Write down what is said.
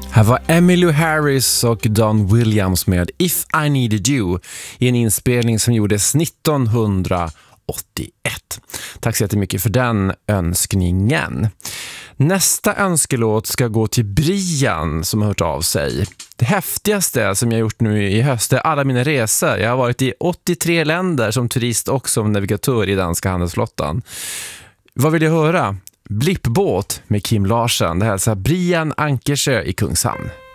Här var Emmylou Harris och Don Williams med If I Needed You i en inspelning som gjordes 1981. Tack så jättemycket för den önskningen. Nästa önskelåt ska gå till Brian som har hört av sig. Det häftigaste som jag gjort nu i höst är alla mina resor. Jag har varit i 83 länder som turist och som navigatör i danska handelsflottan. Vad vill jag höra? Blippbåt med Kim Larsen. Det hälsar Brian Ankersjö i Kungshamn.